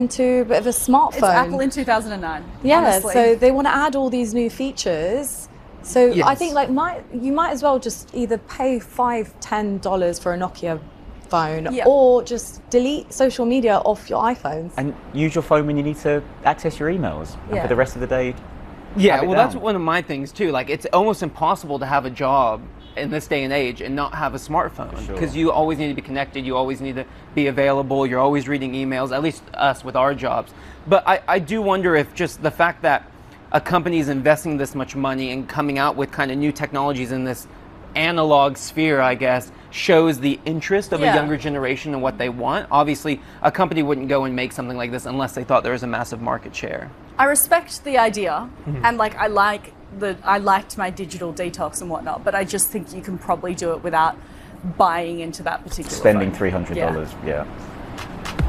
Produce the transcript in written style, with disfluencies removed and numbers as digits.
into a bit of a smartphone. It's Apple in 2009. Yeah, honestly. so they want to add all these new features. So Yes. I think like you might as well just either pay $5–10 for a Nokia phone, Yeah. or just delete social media off your iPhones. And use your phone when you need to access your emails. And Yeah. for the rest of the day, Yeah, have it well, that's down. one of my things too. Like, it's almost impossible to have a job in this day and age and not have a smartphone, sure. because you always need to be connected. You always need to be available. You're always reading emails, at least us with our jobs. But I do wonder if just the fact that a company is investing this much money and coming out with kind of new technologies in this analog sphere, I guess, shows the interest of a Yeah. younger generation and what they want. Obviously, a company wouldn't go and make something like this unless they thought there was a massive market share. I respect the idea, and like I liked my digital detox and whatnot, but I just think you can probably do it without buying into that particular spending phone. $300, yeah.